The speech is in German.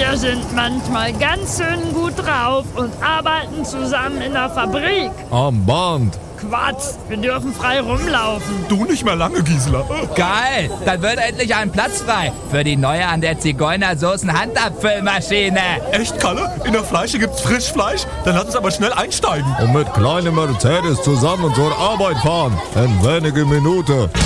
Wir sind manchmal ganz schön gut drauf und arbeiten zusammen in der Fabrik. Am Band. Quatsch, wir dürfen frei rumlaufen. Du nicht mehr lange, Gisela. Geil, dann wird endlich ein Platz frei für die neue an der Zigeunersoßen-Handabfüllmaschine. Echt, Kalle? In der Fleische gibt's Frischfleisch? Dann lass uns aber schnell einsteigen. Und mit kleinem Mercedes zusammen zur Arbeit fahren. In wenigen Minuten.